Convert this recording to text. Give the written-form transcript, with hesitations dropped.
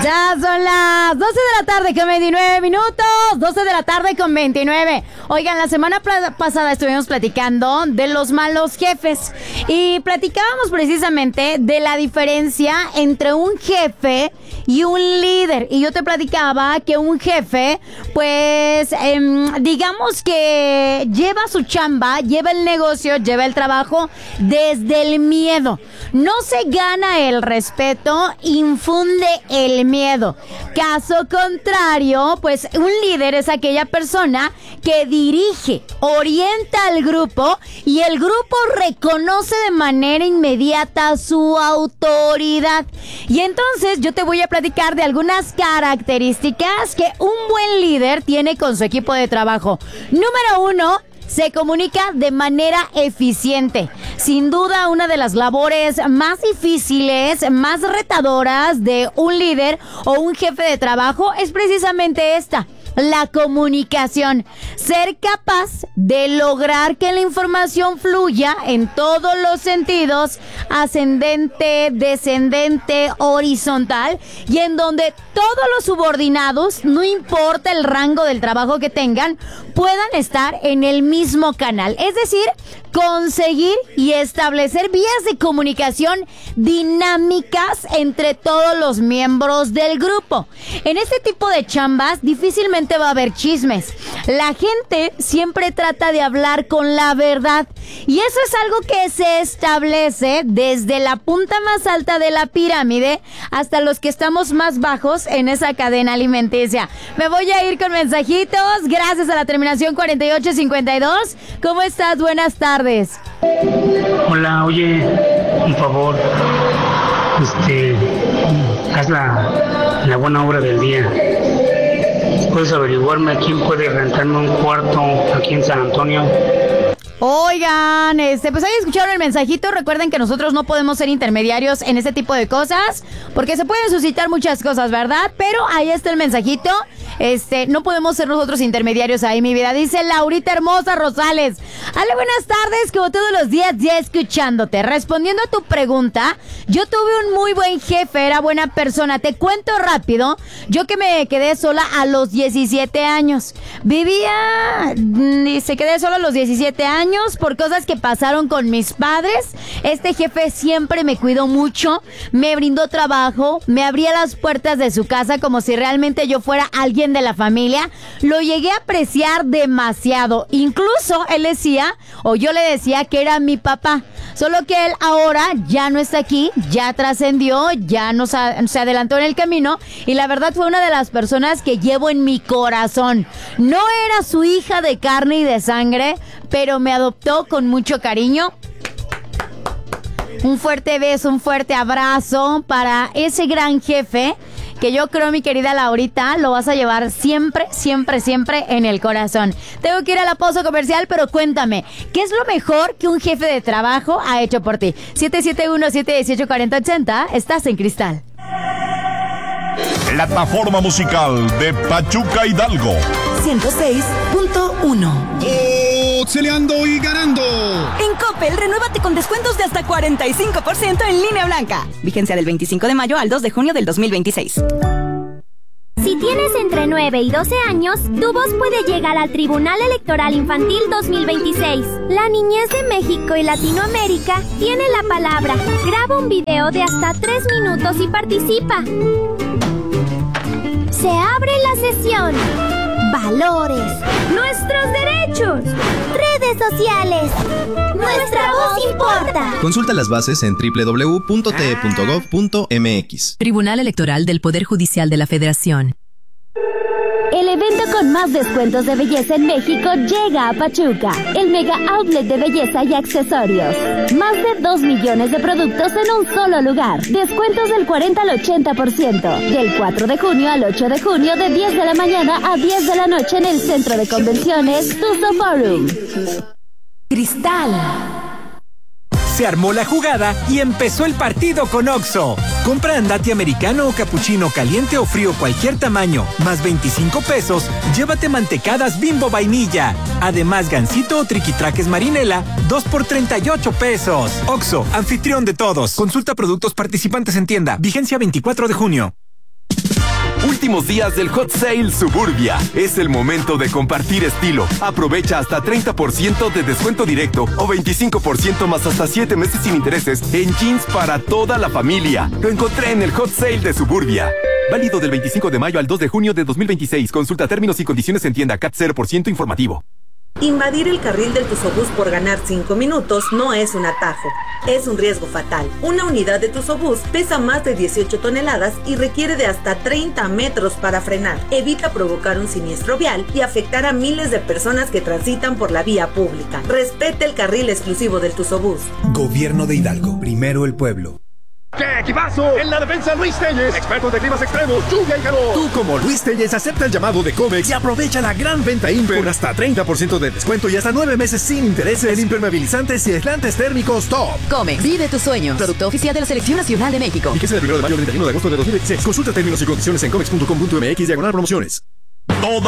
Ya son las 12 de la tarde con 29 minutos. 12 de la tarde con 29. Oigan, la semana pasada estuvimos platicando de los malos jefes. Y platicábamos precisamente de la diferencia entre un jefe y un líder. Y yo te platicaba que un jefe, pues, digamos que lleva su chamba, lleva el negocio, lleva el trabajo desde el miedo. No se gana el respeto, infunde el miedo. Caso contrario, pues un líder es aquella persona que dirige, orienta al grupo y el grupo reconoce de manera inmediata su autoridad. Y entonces yo te voy a platicar de algunas características que un buen líder tiene con su equipo de trabajo. Número 1, se comunica de manera eficiente. Sin duda, una de las labores más difíciles, más retadoras de un líder o un jefe de trabajo es precisamente esta: la comunicación. Ser capaz de lograr que la información fluya en todos los sentidos, ascendente, descendente, horizontal, y en donde todos los subordinados, no importa el rango del trabajo que tengan, puedan estar en el mismo canal. Es decir, conseguir y establecer vías de comunicación dinámicas entre todos los miembros del grupo. En este tipo de chambas difícilmente va a haber chismes. La gente siempre trata de hablar con la verdad, y eso es algo que se establece desde la punta más alta de la pirámide hasta los que estamos más bajos en esa cadena alimenticia. Me voy a ir con mensajitos gracias a la terminación 4852. ¿Cómo estás? Buenas tardes. Hola, oye, un favor, haz la buena obra del día. ¿Puedes averiguarme a quién puede rentarme un cuarto aquí en San Antonio? Oigan, pues ahí escucharon el mensajito. Recuerden que nosotros no podemos ser intermediarios en este tipo de cosas, porque se pueden suscitar muchas cosas, ¿verdad? Pero ahí está el mensajito. No podemos ser nosotros intermediarios ahí, mi vida. Dice Laurita Hermosa Rosales: Ale, buenas tardes, como todos los días, ya escuchándote. Respondiendo a tu pregunta, yo tuve un muy buen jefe, era buena persona. Te cuento rápido, yo que me quedé sola a los 17 años. Quedé sola a los 17 años por cosas que pasaron con mis padres. Este jefe siempre me cuidó mucho, me brindó trabajo, me abría las puertas de su casa como si realmente yo fuera alguien de la familia. Lo llegué a apreciar demasiado. Incluso él decía, o yo le decía, que era mi papá. Solo que él ahora ya no está aquí, ya trascendió, ya se adelantó en el camino, y la verdad fue una de las personas que llevo en mi corazón. No era su hija de carne y de sangre, pero me adoptó con mucho cariño. Un fuerte beso, un fuerte abrazo para ese gran jefe, que yo creo, mi querida Laurita, lo vas a llevar siempre, siempre, siempre en el corazón. Tengo que ir a la pausa comercial, pero cuéntame, ¿qué es lo mejor que un jefe de trabajo ha hecho por ti? 771-718-4080, estás en Cristal. Plataforma musical de Pachuca Hidalgo 106.1. Oxeleando y ganando. En Coppel, renuévate con descuentos de hasta 45% en línea blanca. Vigencia del 25 de mayo al 2 de junio del 2026. Si tienes entre 9 y 12 años, tu voz puede llegar al Tribunal Electoral Infantil 2026. La niñez de México y Latinoamérica tiene la palabra. Graba un video de hasta 3 minutos y participa. Se abre la sesión. Valores. Nuestros derechos. Redes sociales. Nuestra voz importa. Consulta las bases en www.te.gov.mx. Tribunal Electoral del Poder Judicial de la Federación. El evento con más descuentos de belleza en México llega a Pachuca, el mega outlet de belleza y accesorios. Más de 2 millones de productos en un solo lugar. Descuentos del 40 al 80%. Del 4 de junio al 8 de junio, de 10 de la mañana a 10 de la noche en el Centro de Convenciones Tuzo Forum. Cristal. Se armó la jugada y empezó el partido con Oxxo. Compra andati americano o capuchino caliente o frío cualquier tamaño, más 25 pesos, llévate mantecadas Bimbo vainilla. Además, gansito o triquitraques marinela, 2 por 38 pesos. Oxxo, anfitrión de todos. Consulta productos participantes en tienda. Vigencia 24 de junio. Últimos días del Hot Sale Suburbia. Es el momento de compartir estilo. Aprovecha hasta 30% de descuento directo o 25% más hasta 7 meses sin intereses en jeans para toda la familia. Lo encontré en el Hot Sale de Suburbia. Válido del 25 de mayo al 2 de junio de 2026. Consulta términos y condiciones en tienda. CAT 0% informativo. Invadir el carril del Tusobús por ganar 5 minutos no es un atajo, es un riesgo fatal. Una unidad de Tusobús pesa más de 18 toneladas y requiere de hasta 30 metros para frenar. Evita provocar un siniestro vial y afectar a miles de personas que transitan por la vía pública. Respete el carril exclusivo del Tusobús. Gobierno de Hidalgo, primero el pueblo. ¡Qué equipazo! En la defensa, Luis Telles, expertos de climas extremos, lluvia y calor. Tú, como Luis Telles, acepta el llamado de Comex y aprovecha la gran venta Imper con hasta 30% de descuento y hasta 9 meses sin intereses en impermeabilizantes y aislantes térmicos top. Comex, vive tus sueños. Producto oficial de la Selección Nacional de México. Fíjese del 1 de mayo al 31 de agosto de 2026. Consulta términos y condiciones en comex.com.mx/promociones.